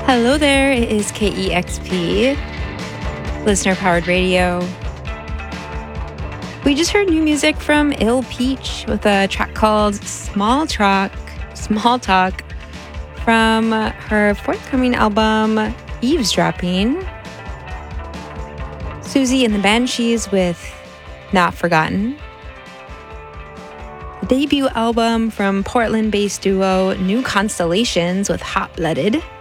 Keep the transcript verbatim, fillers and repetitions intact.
Hello there, it is K E X P, listener powered radio. We just heard new music from Ill Peach with a track called Small Talk, Small Talk from her forthcoming album Eavesdropping. Susie and the Banshees with Not Forgotten. The debut album from Portland-based duo New Constellations with Hot Blooded.